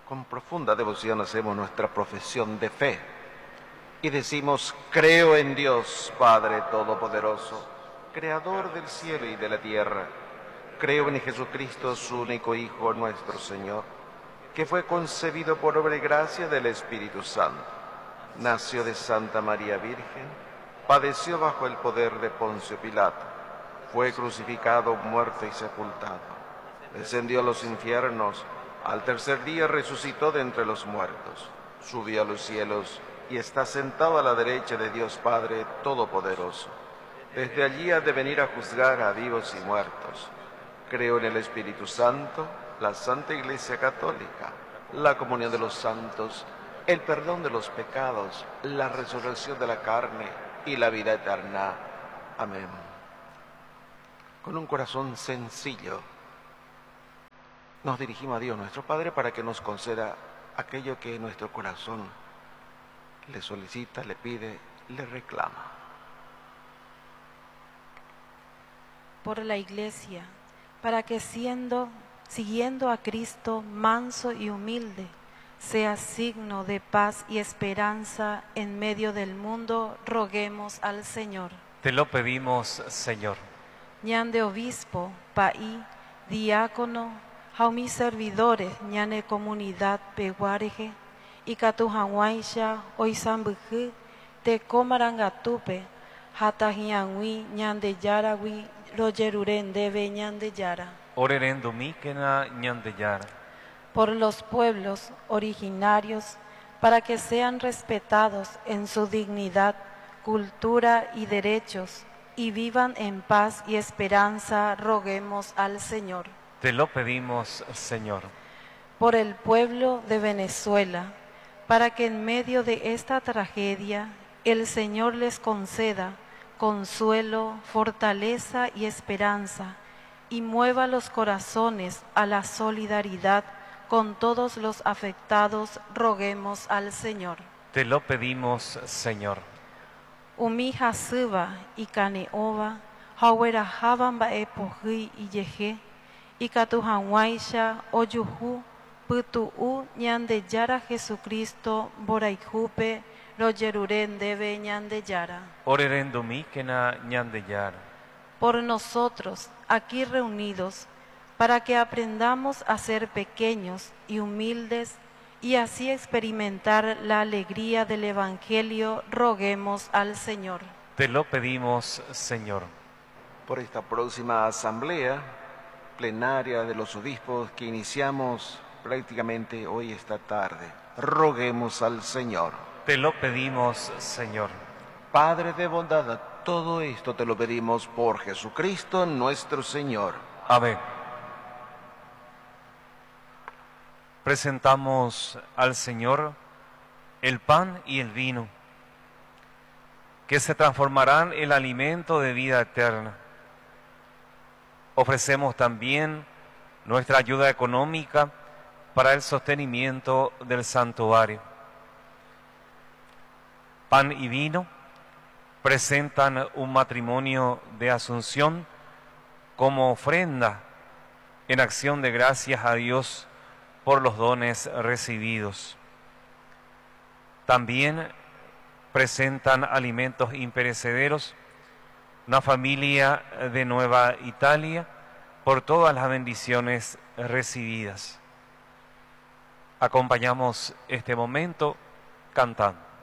Con profunda devoción hacemos nuestra profesión de fe y decimos: creo en Dios, Padre Todopoderoso, Creador del cielo y de la tierra. Creo en Jesucristo, su único Hijo, nuestro Señor, que fue concebido por obra y gracia del Espíritu Santo. Nació de Santa María Virgen, padeció bajo el poder de Poncio Pilato, fue crucificado, muerto y sepultado. Descendió a los infiernos, al tercer día resucitó de entre los muertos, subió a los cielos y está sentado a la derecha de Dios Padre Todopoderoso. Desde allí ha de venir a juzgar a vivos y muertos. Creo en el Espíritu Santo, la Santa Iglesia Católica, la comunión de los santos, el perdón de los pecados, la resurrección de la carne y la vida eterna. Amén. Con un corazón sencillo, nos dirigimos a Dios nuestro Padre para que nos conceda aquello que nuestro corazón le solicita, le pide, le reclama. Por la Iglesia, para que siguiendo a Cristo manso y humilde, sea signo de paz y esperanza en medio del mundo, roguemos al Señor. Te lo pedimos, Señor. Ñande obispo, paí, diácono, jaumi servidores, ñane comunidad peguareje, y catujanguaisha, oisambujú, te comarangatupe, hatajiangui, ñande yaragui, royeruren debe ñande yara. Oreren domíquena ñande yara. Por los pueblos originarios, para que sean respetados en su dignidad, cultura y derechos, y vivan en paz y esperanza, roguemos al Señor. Te lo pedimos, Señor. Por el pueblo de Venezuela, para que en medio de esta tragedia el Señor les conceda consuelo, fortaleza y esperanza, y mueva los corazones a la solidaridad con todos los afectados, roguemos al Señor. Te lo pedimos, Señor. Umija suba y caneova, hawera habamba epoji y yeje, y catujanguaisha oyuhu, putuu ñande yara Jesucristo, boraijupe, royeruren debe ñande yara. Oreren domíquena ñande yara. Por nosotros, aquí reunidos, para que aprendamos a ser pequeños y humildes y así experimentar la alegría del Evangelio, roguemos al Señor. Te lo pedimos, Señor. Por esta próxima asamblea plenaria de los obispos que iniciamos prácticamente hoy esta tarde, roguemos al Señor. Te lo pedimos, Señor. Padre de bondad, todo esto te lo pedimos por Jesucristo nuestro Señor. Amén. Presentamos al Señor el pan y el vino, que se transformarán en el alimento de vida eterna. Ofrecemos también nuestra ayuda económica para el sostenimiento del santuario. Pan y vino presentan un matrimonio de Asunción como ofrenda en acción de gracias a Dios por los dones recibidos. También presentan alimentos imperecederos, una familia de Nueva Italia, por todas las bendiciones recibidas. Acompañamos este momento cantando.